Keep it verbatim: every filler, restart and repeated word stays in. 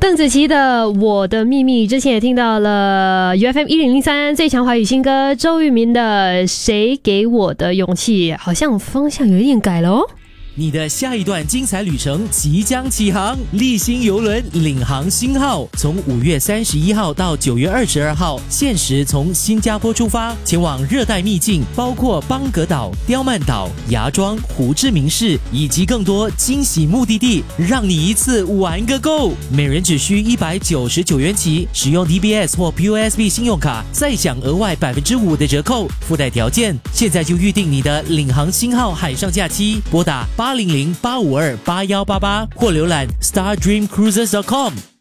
邓紫棋的《我的秘密》，之前也听到了 U F M 一零零三最强华语新歌周渝民的《谁给我的勇气》，好像方向有一点改了哦。 你的下一段精彩旅程即将起航，立新邮轮领航星号从五月三十一号到九月二十二号，限时从新加坡出发，前往热带秘境，包括邦格岛、刁曼岛、芽庄、胡志明市以及更多惊喜目的地，让你一次玩个够。每人只需一百九十九元起，使用 D B S 或 P O S B 信用卡，再享额外百分之五的折扣，附带条件。现在就预定你的领航星号海上假期，拨打八零零八五二八幺八八或浏览 star dream cruises dot com。